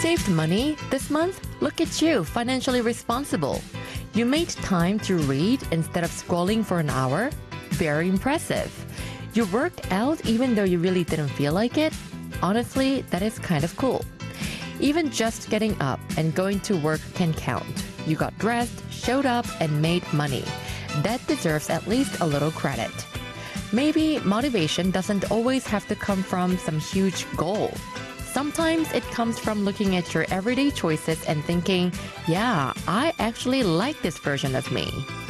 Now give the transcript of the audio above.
saved money this month? Look at you, financially responsible. You made time to read instead of scrolling for an hour? Very impressive. You worked out even though you really didn't feel like it? Honestly, that is kind of cool. Even just getting up and going to work can count. You got dressed, showed up, and made money. That deserves at least a little credit. Maybe motivation doesn't always have to come from some huge goal. Sometimes it comes from looking at your everyday choices and thinking, yeah, I actually like this version of me.